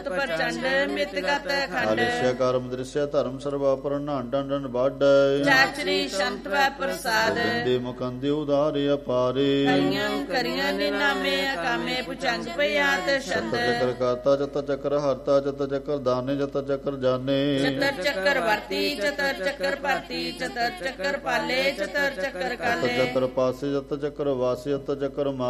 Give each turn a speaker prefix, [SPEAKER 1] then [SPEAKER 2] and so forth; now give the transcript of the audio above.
[SPEAKER 1] ਪ੍ਰਚੰਡ ਮਿਤਗਤ ਖੰਡ
[SPEAKER 2] ਆਲਿਸ਼ਯ ਕਰਮ ਦ੍ਰਿਸ਼ਯ ਧਰਮ ਸਰਵਾ ਪਰਨਾਨ ਡੰਡਨ ਬਾਡੈ
[SPEAKER 1] ਚਾਚਰੀ ਸੰਤ ਵੈ ਪ੍ਰਸਾਦ
[SPEAKER 2] ਦੇ ਮੁਕੰਦੇ ਉਦਾਰੇ ਅਪਾਰੇ
[SPEAKER 1] ਕਰੀਆਂ ਕਰੀਆਂ ਨਿਨਾਮੇ ਅਕਾਮੇ ਪੁਚੰਗ ਪਿਆਤ ਛੰਦ
[SPEAKER 2] ਚੱਕਰ ਕਰਤਾ ਜਤ ਚੱਕਰ ਹਰਤਾ ਜਤ ਚੱਕਰ ਦਾਨੇ ਜਤ ਚੱਕਰ ਜਾਣੇ
[SPEAKER 1] ਚਤਰ ਚੱਕਰ ਵਰਤੀ ਚਤਰ ਚੱਕਰ ਭਰਤੀ ਚਤਰ ਚੱਕਰ ਪਾਲੇ ਚਤਰ ਚੱਕਰ ਕਾਲੇ
[SPEAKER 2] ਚੱਕਰ ਪਾਸੇ ਜਤ ਚੱਕਰ ਵਾਸੇ ਜਤ ਚੱਕਰ